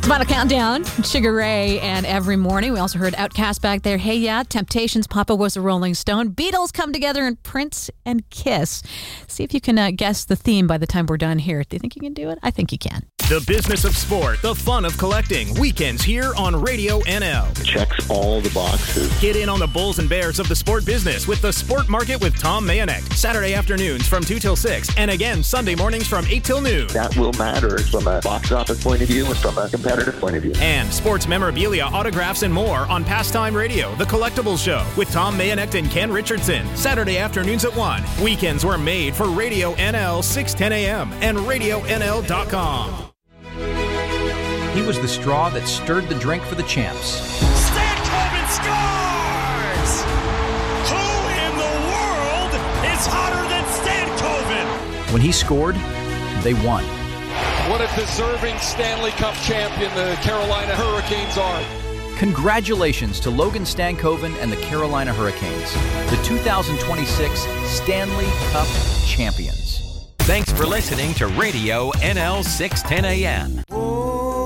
Final Countdown, Sugar Ray, and Every Morning. We also heard Outkast back there. Hey Ya, Temptations, Papa Was a Rolling Stone. Beatles come together in Prince and Kiss. See if you can guess the theme by the time we're done here. Do you think you can do it? I think you can. The business of sport, the fun of collecting. Weekends here on Radio NL. Checks all the boxes. Get in on the bulls and bears of the sport business with the Sport Market with Tom Mayonek. Saturday afternoons from 2 till 6, and again Sunday mornings from 8 till noon. That will matter from a box office point of view and from a competitive point of view. And sports memorabilia, autographs, and more on Pastime Radio, The Collectibles Show with Tom Mayonek and Ken Richardson. Saturday afternoons at 1. Weekends were made for Radio NL 610 AM and RadioNL.com. He was the straw that stirred the drink for the champs. Stankoven scores! Who in the world is hotter than Stankoven? When he scored, they won. What a deserving Stanley Cup champion the Carolina Hurricanes are. Congratulations to Logan Stankoven and the Carolina Hurricanes, the 2026 Stanley Cup champions. Thanks for listening to Radio NL 610 AM.